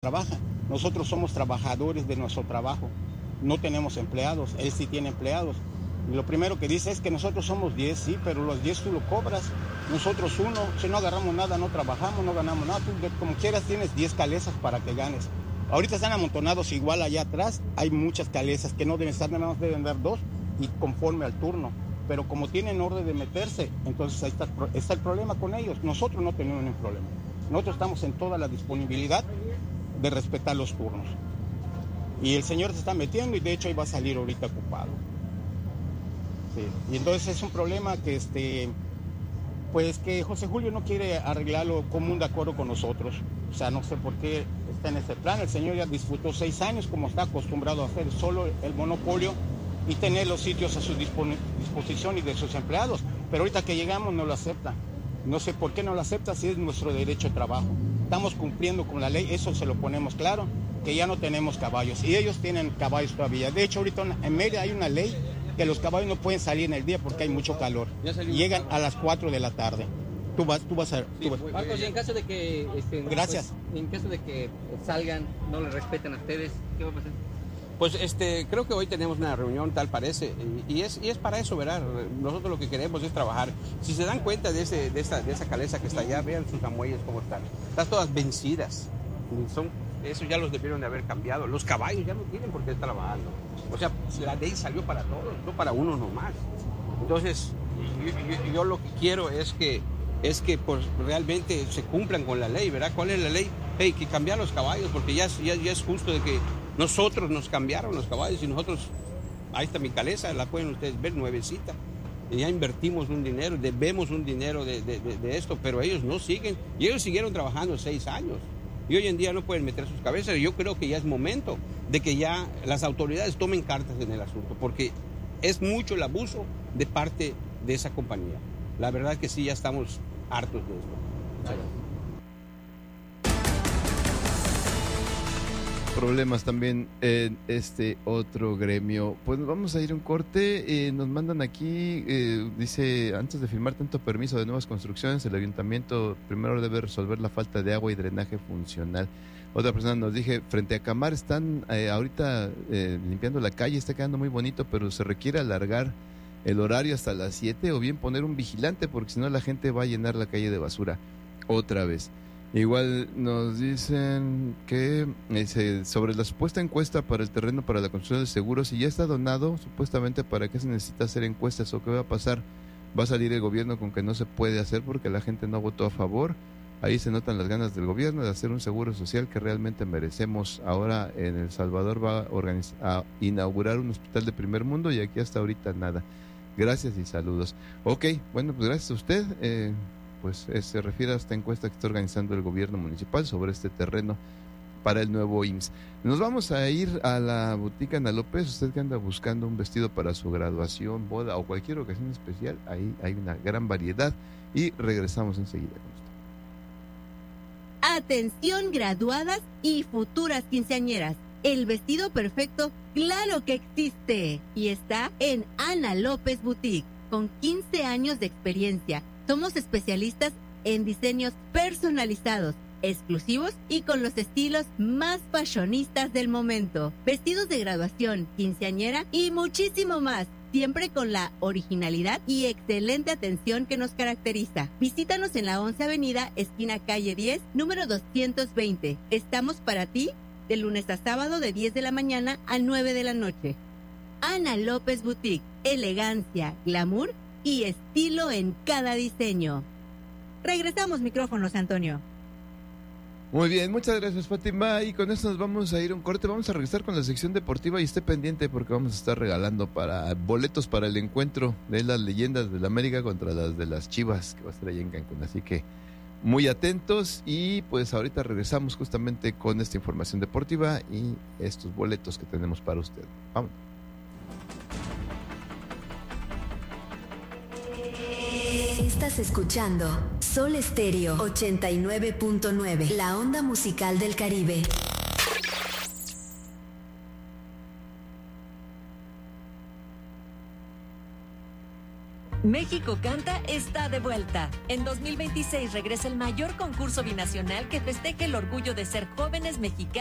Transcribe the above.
trabaja. Nosotros somos trabajadores de nuestro trabajo. No tenemos empleados, él sí tiene empleados. Y lo primero que dice es que nosotros somos 10, sí, pero los 10 tú lo cobras. Nosotros uno, si no agarramos nada, no trabajamos, no ganamos nada. Tú como quieras tienes 10 calesas para que ganes. Ahorita están amontonados igual allá atrás. Hay muchas calesas que no deben estar, nada más deben dar 2 y conforme al turno. Pero como tienen orden de meterse, entonces ahí está el problema con ellos. Nosotros no tenemos ningún problema. Nosotros estamos en toda la disponibilidad de respetar los turnos. Y el señor se está metiendo y de hecho ahí va a salir ahorita ocupado. Sí. Y entonces es un problema que pues que José Julio no quiere arreglarlo común de acuerdo con nosotros. O sea, no sé por qué está en ese plan. El señor ya disfrutó 6 años como está acostumbrado a hacer solo el monopolio y tener los sitios a su disposición y de sus empleados. Pero ahorita que llegamos no lo acepta. No sé por qué no lo acepta si es nuestro derecho de trabajo. Estamos cumpliendo con la ley, eso se lo ponemos claro, que ya no tenemos caballos. Y ellos tienen caballos todavía. De hecho, ahorita en Mérida hay una ley que los caballos no pueden salir en el día porque hay mucho calor. Llegan a las 4 de la tarde. Tú vas a... Marcos, y en caso de que... Gracias. Pues, en caso de que salgan, no les respeten a ustedes, ¿qué va a pasar? Pues creo que hoy tenemos una reunión, tal parece, y es para eso, ¿verdad? Nosotros lo que queremos es trabajar. Si se dan cuenta de esa caleza que está allá, vean sus amuelles cómo están. Están todas vencidas. Eso ya los debieron de haber cambiado. Los caballos ya no tienen por qué estar trabajando. O sea, la ley salió para todos, no para uno nomás. Entonces, yo lo que quiero es que pues, realmente se cumplan con la ley, ¿verdad? ¿Cuál es la ley? Hey, que cambiar los caballos, porque ya es justo de que nosotros nos cambiaron los caballos y nosotros, ahí está mi caleza, la pueden ustedes ver, nuevecita. Y ya invertimos un dinero, debemos un dinero de esto, pero ellos no siguen. Y ellos siguieron trabajando 6 años. Y hoy en día no pueden meter sus cabezas. Y yo creo que ya es momento de que ya las autoridades tomen cartas en el asunto, porque es mucho el abuso de parte de esa compañía. La verdad que sí, ya estamos hartos de esto. Muchas gracias. Problemas también en este otro gremio. Pues vamos a ir a un corte. Nos mandan aquí, dice, antes de firmar tanto permiso de nuevas construcciones, el ayuntamiento primero debe resolver la falta de agua y drenaje funcional. Otra persona nos dije, frente a Camar están ahorita limpiando la calle, está quedando muy bonito, pero se requiere alargar el horario hasta las 7 o bien poner un vigilante, porque si no la gente va a llenar la calle de basura otra vez. Igual nos dicen que sobre la supuesta encuesta para el terreno para la construcción de seguros, si ya está donado, supuestamente, ¿para qué se necesita hacer encuestas o qué va a pasar? Va a salir el gobierno con que no se puede hacer porque la gente no votó a favor. Ahí se notan las ganas del gobierno de hacer un seguro social que realmente merecemos. Ahora en El Salvador va a inaugurar un hospital de primer mundo y aquí hasta ahorita nada. Gracias y saludos. Ok, bueno, pues gracias a usted. Pues se refiere a esta encuesta que está organizando el gobierno municipal sobre este terreno para el nuevo IMSS. Nos vamos a ir a la Botica Ana López. Usted que anda buscando un vestido para su graduación, boda o cualquier ocasión especial, ahí hay una gran variedad y regresamos enseguida con usted. Atención, graduadas y futuras quinceañeras. El vestido perfecto, claro que existe y está en Ana López Boutique, con 15 años de experiencia. Somos especialistas en diseños personalizados, exclusivos y con los estilos más fashionistas del momento. Vestidos de graduación, quinceañera y muchísimo más. Siempre con la originalidad y excelente atención que nos caracteriza. Visítanos en la 11 Avenida, esquina calle 10, número 220. Estamos para ti de lunes a sábado de 10 de la mañana a 9 de la noche. Ana López Boutique, elegancia, glamour y estilo en cada diseño. Regresamos micrófonos, Antonio. Muy bien, muchas gracias, Fátima, y con esto nos vamos a ir a un corte. Vamos a regresar con la sección deportiva y esté pendiente porque vamos a estar regalando boletos para el encuentro de las leyendas de la América contra las de las Chivas, que va a estar ahí en Cancún, así que muy atentos. Y pues ahorita regresamos justamente con esta información deportiva y estos boletos que tenemos para usted. Vamos. Estás escuchando Sol Estéreo 89.9, la onda musical del Caribe. México Canta está de vuelta. En 2026 regresa el mayor concurso binacional que festeje el orgullo de ser jóvenes mexicanos